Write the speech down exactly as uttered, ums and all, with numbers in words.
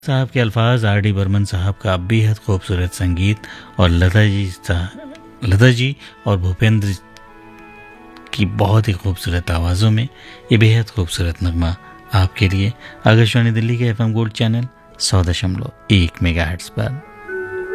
साहब के अल्फाज, आर डी बर्मन साहब का बेहद खूबसूरत संगीत और लता जी सा- लता जी और भूपेंद्र की बहुत ही खूबसूरत आवाज़ों में ये बेहद खूबसूरत नगमा आपके लिए आकाशवाणी दिल्ली के एफ एम गोल्ड चैनल सौ दशमलव एक मेगा हर्ट्ज़ पर।